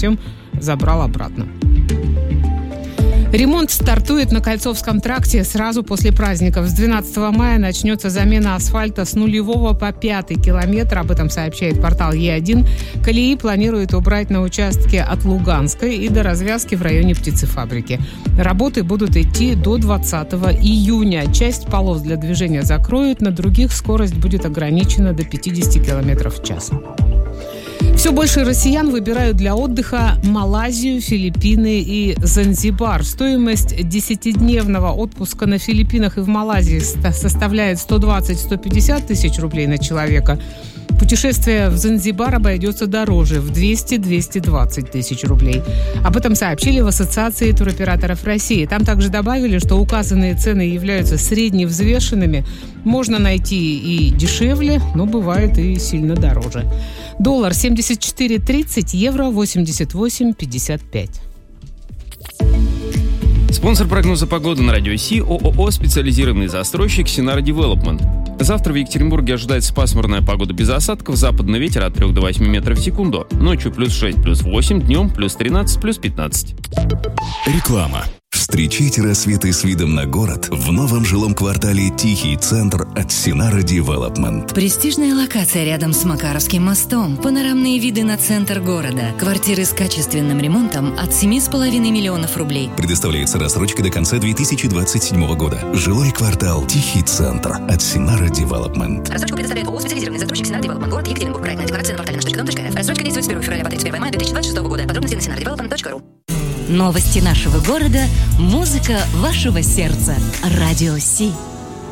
затем забрал обратно. Ремонт стартует на Кольцовском тракте сразу после праздников. С 12 мая начнется замена асфальта с 0 по 5 километр. Об этом сообщает портал Е1. Колеи планируют убрать на участке от Луганской и до развязки в районе птицефабрики. Работы будут идти до 20 июня. Часть полос для движения закроют, на других скорость будет ограничена до 50 километров в час. Все больше россиян выбирают для отдыха Малайзию, Филиппины и Занзибар. Стоимость 10-дневного отпуска на Филиппинах и в Малайзии составляет 120-150 тысяч рублей на человека. Путешествие в Занзибар обойдется дороже, в 200-220 тысяч рублей. Об этом сообщили в Ассоциации туроператоров России. Там также добавили, что указанные цены являются средневзвешенными. Можно найти и дешевле, но бывает и сильно дороже. Доллар 74.30, евро 88.55. Спонсор прогноза погоды на радио Си – ООО «Специализированный застройщик Синара Девелопмент». Завтра в Екатеринбурге ожидается пасмурная погода без осадков, западный ветер от 3 до 8 метров в секунду. Ночью плюс 6, плюс 8, днем плюс 13, плюс 15. Реклама. Встречайте рассветы с видом на город в новом жилом квартале «Тихий центр» от Синара Девелопмент. Престижная локация рядом с Макаровским мостом. Панорамные виды на центр города. Квартиры с качественным ремонтом от 7,5 миллионов рублей. Предоставляется рассрочка до конца 2027 года. Жилой квартал «Тихий центр» от Синара Девелопмент. Рассрочку предоставляет ООО «Специализированный застройщик Синара Девелопмент». Город Екатеринбург. Проектная декларация на портале nаш.дом.рф. Рассрочка действует с 1 февраля по 31 мая 2026 года. Подробности на sinaradevelopment.ru. Новости нашего города, музыка вашего сердца. Радио Си.